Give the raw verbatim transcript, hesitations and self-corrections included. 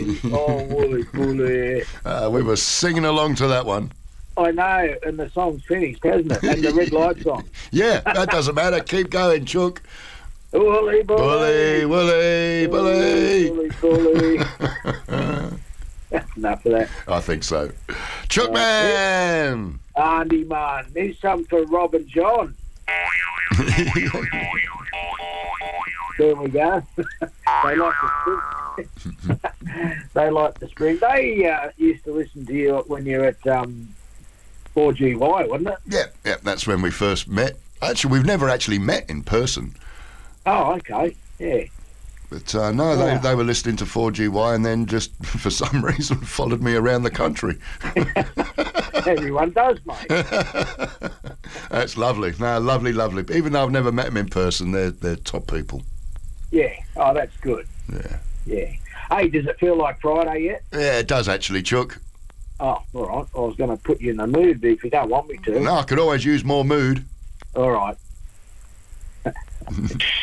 Oh, Wooly Bully. Uh, we were singing along to that one. I know, and the song's finished, hasn't it? And the red light song. Yeah, that doesn't matter. Keep going, Chook. Wooly Bully. Bully, Bully, Bully, Bully. Enough of that. I think so. Chook man. Andy, man. Here's some for Rob and John. There we go. They like the spring. They like the spring. They uh, used to listen to you when you were at um, four G Y, wasn't it? Yeah, yeah, that's when we first met. Actually, we've never actually met in person. Oh, okay. Yeah. But uh, no, they, Yeah. they were listening to four G Y and then just, for some reason, followed me around the country. Everyone does, mate. That's lovely. No, lovely, lovely. Even though I've never met them in person, they're, they're top people. Yeah. Oh, that's good. Yeah. Yeah. Hey, does it feel like Friday yet? Yeah, it does actually, Chook. Oh, all right. I was going to put you in the mood, but if you don't want me to. No, I could always use more mood. All right.